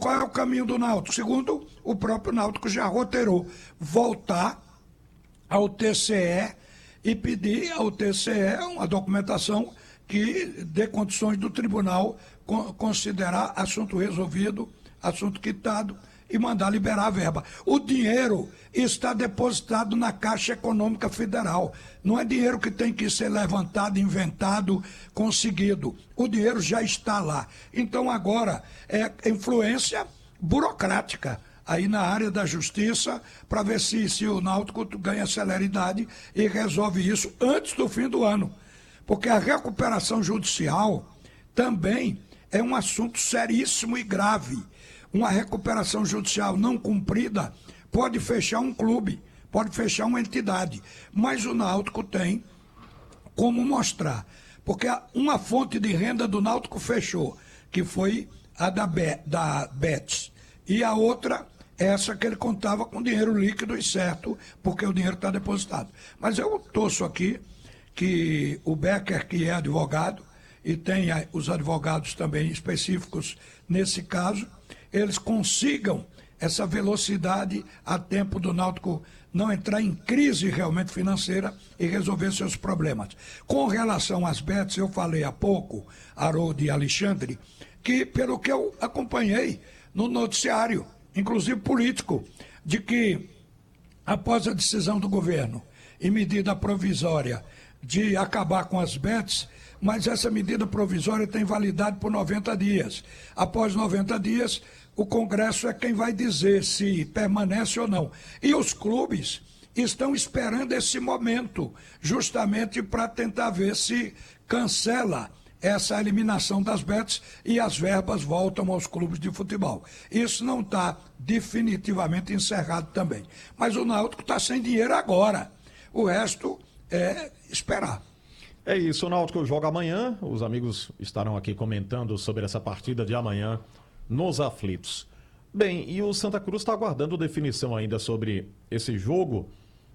qual é o caminho do Náutico? Segundo, o próprio Náutico já roteirou voltar ao TCE e pedir ao TCE uma documentação que dê condições do tribunal considerar assunto resolvido, assunto quitado e mandar liberar a verba. O dinheiro está depositado na Caixa Econômica Federal. Não é dinheiro que tem que ser levantado, inventado, conseguido. O dinheiro já está lá. Então agora é influência burocrática aí na área da justiça para ver se o Náutico ganha celeridade e resolve isso antes do fim do ano. Porque a recuperação judicial também é um assunto seríssimo e grave. Uma recuperação judicial não cumprida pode fechar um clube, pode fechar uma entidade, mas o Náutico tem como mostrar, porque uma fonte de renda do Náutico fechou, que foi a da Betis, e a outra, essa que ele contava com dinheiro líquido e certo, porque o dinheiro está depositado. Mas eu torço aqui que o Becker, que é advogado, e tem os advogados também específicos nesse caso, eles consigam essa velocidade a tempo do Náutico não entrar em crise realmente financeira e resolver seus problemas. Com relação às bets, eu falei há pouco, Haroldo e Alexandre, que pelo que eu acompanhei no noticiário, inclusive político, de que após a decisão do governo e medida provisória de acabar com as bets, mas essa medida provisória tem validade por 90 dias. Após 90 dias, o Congresso é quem vai dizer se permanece ou não. E os clubes estão esperando esse momento, justamente para tentar ver se cancela essa eliminação das bets e as verbas voltam aos clubes de futebol. Isso não está definitivamente encerrado também. Mas o Náutico está sem dinheiro agora. O resto é esperar. É isso, o Náutico joga amanhã. Os amigos estarão aqui comentando sobre essa partida de amanhã nos aflitos. Bem, e o Santa Cruz está aguardando definição ainda sobre esse jogo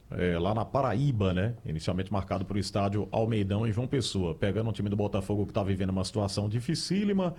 lá na Paraíba, né? Inicialmente marcado para o estádio Almeidão em João Pessoa, pegando um time do Botafogo que está vivendo uma situação dificílima.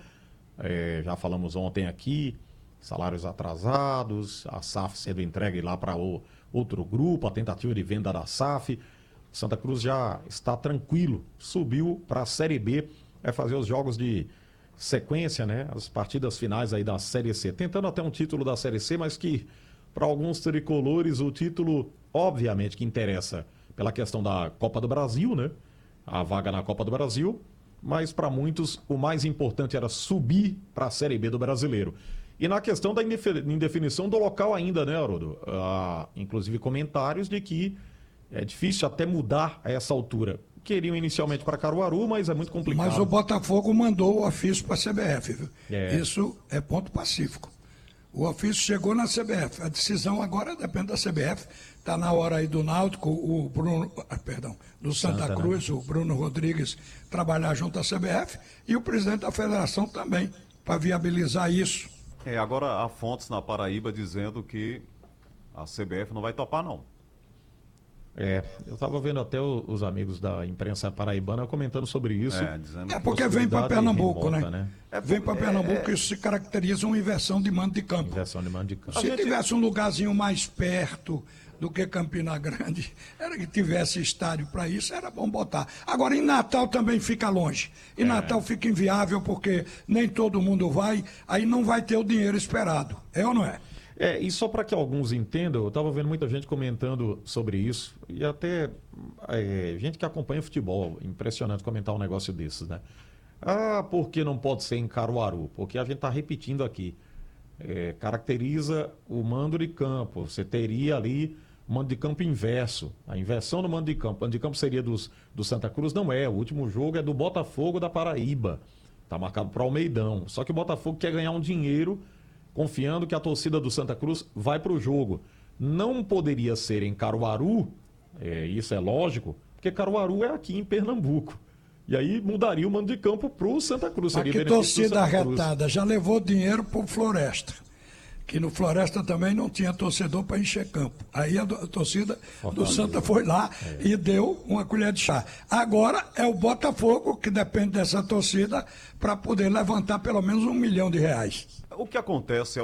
Já falamos ontem aqui, salários atrasados, a SAF sendo entregue lá para outro grupo, a tentativa de venda da SAF. Santa Cruz já está tranquilo, subiu para a Série B, vai fazer os jogos de sequência, né? As partidas finais aí da Série C, tentando até um título da Série C, mas que para alguns tricolores o título, obviamente, que interessa pela questão da Copa do Brasil, né? A vaga na Copa do Brasil, mas para muitos o mais importante era subir para a Série B do Brasileiro. E na questão da indefinição do local ainda, né, Haroldo? Inclusive comentários de que é difícil até mudar a essa altura. Queriam inicialmente para Caruaru, mas é muito complicado. Mas o Botafogo mandou o ofício para a CBF, viu? Isso é ponto pacífico. O ofício chegou na CBF. A decisão agora depende da CBF. Está na hora aí do Náutico, do Santa Cruz, né? O Bruno Rodrigues trabalhar junto à CBF e o presidente da federação também, para viabilizar isso. Agora há fontes na Paraíba dizendo que a CBF não vai topar, não. Eu estava vendo até os amigos da imprensa paraibana comentando sobre isso. Porque vem para Pernambuco, né? Vem para Pernambuco e isso se caracteriza uma inversão de mando de campo. Se tivesse um lugarzinho mais perto do que Campina Grande, era que tivesse estádio para isso, era bom botar. Agora, em Natal também fica longe. Em Natal fica inviável porque nem todo mundo vai, aí não vai ter o dinheiro esperado. É ou não é? E só para que alguns entendam, eu estava vendo muita gente comentando sobre isso, e até gente que acompanha futebol, impressionante comentar um negócio desses, né? Por que não pode ser em Caruaru? Porque a gente está repetindo aqui, caracteriza o mando de campo, você teria ali o mando de campo inverso, a inversão do mando de campo. O mando de campo seria do Santa Cruz, não é, o último jogo é do Botafogo da Paraíba, está marcado para o Almeidão, só que o Botafogo quer ganhar um dinheiro confiando que a torcida do Santa Cruz vai para o jogo. Não poderia ser em Caruaru, isso é lógico, porque Caruaru é aqui em Pernambuco. E aí mudaria o mando de campo para o Santa Cruz. Mas que torcida arretada, já levou dinheiro para o Floresta, que no Floresta também não tinha torcedor para encher campo. Aí a torcida do Santa foi lá e deu uma colher de chá. Agora é o Botafogo que depende dessa torcida para poder levantar pelo menos R$1 milhão. O que acontece